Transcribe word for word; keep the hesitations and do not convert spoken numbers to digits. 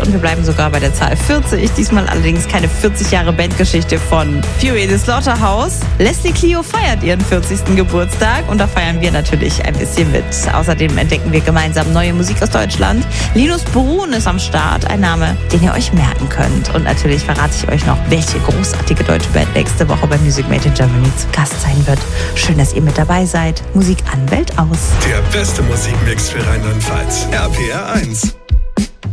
und wir bleiben sogar bei der Zahl vierzig. Diesmal allerdings keine vierzig Jahre Bandgeschichte von Fury the Slaughterhouse. Leslie Clio feiert ihren vierzigsten Geburtstag und da feiern wir natürlich ein bisschen mit. Außerdem entdecken wir gemeinsam neue Musik aus Deutschland. Linus Brun ist am Start, ein Name, den ihr euch merken könnt. Und natürlich verrate ich euch noch, welche großartige deutsche Band nächste Woche bei Music Made in Germany zu Gast sein wird. Schön, dass ihr mit dabei seid. Musik an, Welt aus. Der beste Musikmix für Rheinland-Pfalz. R P R eins.